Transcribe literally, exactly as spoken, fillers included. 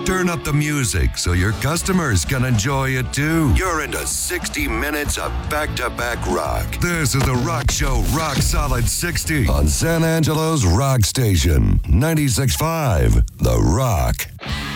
Turn up the music so your customers can enjoy it too. You're into sixty minutes of back-to-back rock. This is the Rock Show Rock Solid sixty on San Angelo's Rock Station, ninety-six point five The Rock.